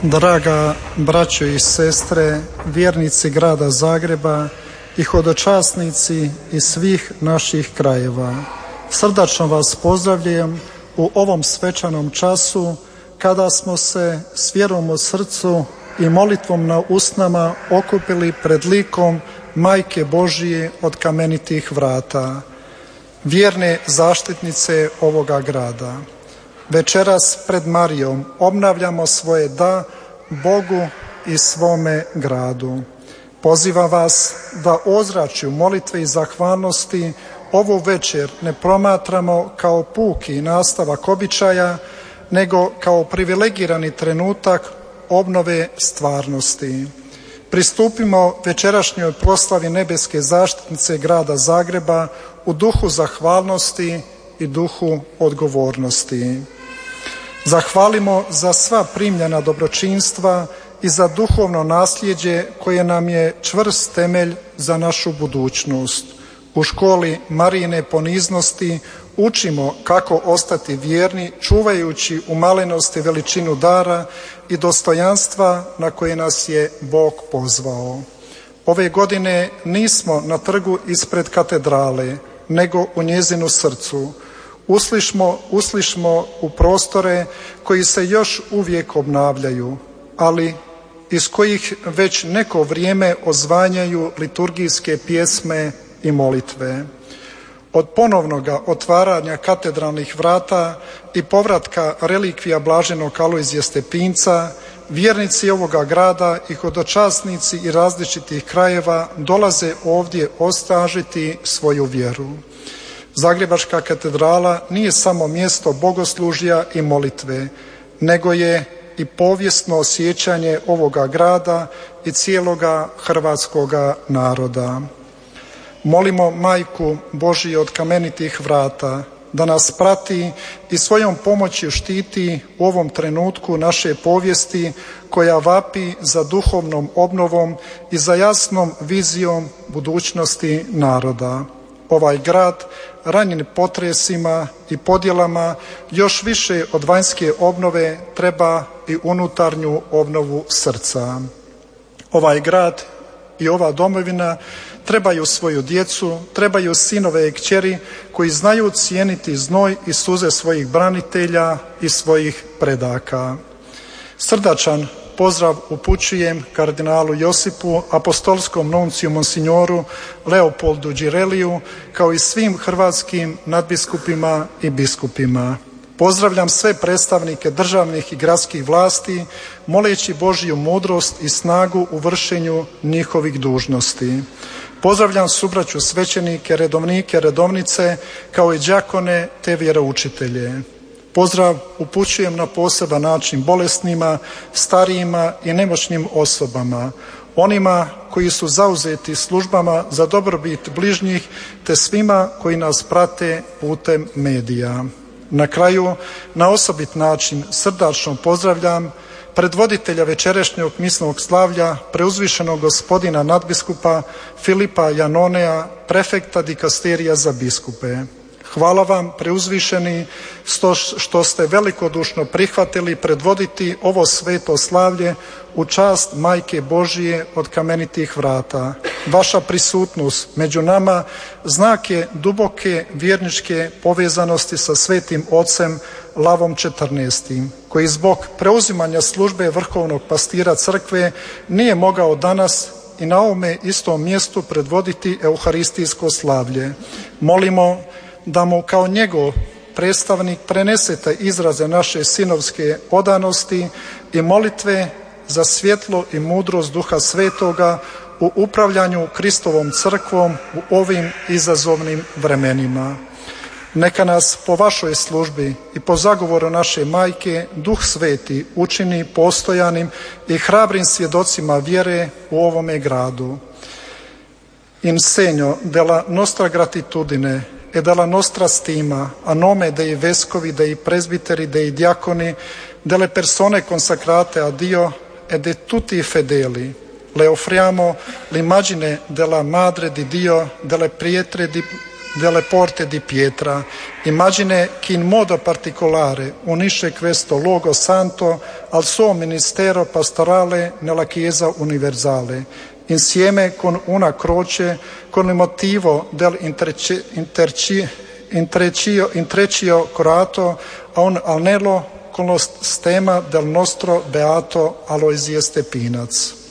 Draga braćo i sestre, vjernici grada Zagreba i hodočasnici iz svih naših krajeva, srdačno vas pozdravljam u ovom svečanom času kada smo se s vjerom u srcu i molitvom na usnama okupili pred likom Majke Božije od kamenitih vrata, vjerne zaštitnice ovoga grada. Večeras pred Marijom obnavljamo svoje da Bogu i svome gradu. Pozivam vas da ozračju molitve i zahvalnosti ovu večer ne promatramo kao puki nastavak običaja, nego kao privilegirani trenutak obnove stvarnosti. Pristupimo večerašnjoj proslavi nebeske zaštitnice grada Zagreba u duhu zahvalnosti i duhu odgovornosti. Zahvalimo za sva primljena dobročinstva i za duhovno nasljeđe koje nam je čvrst temelj za našu budućnost. U školi Marijine poniznosti učimo kako ostati vjerni čuvajući u malenosti veličinu dara i dostojanstva na koje nas je Bog pozvao. Ove godine nismo na trgu ispred katedrale, nego u njezinu srcu. Uslišmo u prostore koji se još uvijek obnavljaju, ali iz kojih već neko vrijeme ozvanjaju liturgijske pjesme i molitve. Od ponovnoga otvaranja katedralnih vrata i povratka relikvija blaženog Alojzija Stepinca, vjernici ovoga grada i hodočasnici i različitih krajeva dolaze ovdje osnažiti svoju vjeru. Zagrebačka katedrala nije samo mjesto bogoslužja i molitve, nego je i povijesno osjećanje ovoga grada i cijeloga hrvatskoga naroda. Molimo Majku Božiju od kamenitih vrata da nas prati i svojom pomoći štiti u ovom trenutku naše povijesti koja vapi za duhovnom obnovom i za jasnom vizijom budućnosti naroda. Ovaj grad ranjen potresima i podjelama još više od vanjske obnove treba i unutarnju obnovu srca. Ovaj grad i ova domovina trebaju svoju djecu, trebaju sinove i kćeri koji znaju cijeniti znoj i suze svojih branitelja i svojih predaka. Srdačan pozdrav upućujem kardinalu Josipu, apostolskom nunciju monsignoru Leopoldu Đireliju, kao i svim hrvatskim nadbiskupima i biskupima. Pozdravljam sve predstavnike državnih i gradskih vlasti, moleći Božju mudrost i snagu u vršenju njihovih dužnosti. Pozdravljam subraću svećenike, redovnike, redovnice, kao i đakone te vjeroučitelje. Pozdrav upućujem na poseban način bolesnima, starijima i nemoćnim osobama, onima koji su zauzeti službama za dobrobit bližnjih, te svima koji nas prate putem medija. Na kraju, na osobit način srdačno pozdravljam predvoditelja večerašnjeg misnog slavlja, preuzvišenog gospodina nadbiskupa Filipa Janonea, prefekta dikasterija za biskupe. Hvala vam, preuzvišeni, što ste velikodušno prihvatili predvoditi ovo sveto slavlje u čast Majke Božije od kamenitih vrata. Vaša prisutnost među nama znak je duboke vjerničke povezanosti sa svetim ocem Lavom XIV, koji zbog preuzimanja službe vrhovnog pastira crkve nije mogao danas i na ovome istom mjestu predvoditi euharistijsko slavlje. Molimo da mu kao njegov predstavnik prenesete izraze naše sinovske odanosti i molitve za svjetlo i mudrost Duha Svetoga u upravljanju Kristovom crkvom u ovim izazovnim vremenima. Neka nas po vašoj službi i po zagovoru naše Majke Duh Sveti učini postojanim i hrabrim svjedocima vjere u ovome gradu. In segno della nostra gratitudine e dalla nostra stima a nome dei vescovi, dei presbiteri, dei diaconi, delle persone consacrate a Dio e di tutti i fedeli. Le offriamo l'immagine della Madre di Dio, delle pietre di delle porte di pietra. Immagine che in modo particolare unisce questo luogo santo al suo ministero pastorale nella Chiesa universale, insieme con una croce con il motivo dell'intreccio curato a un anello con lo stemma del nostro beato Aloysius Stepinac.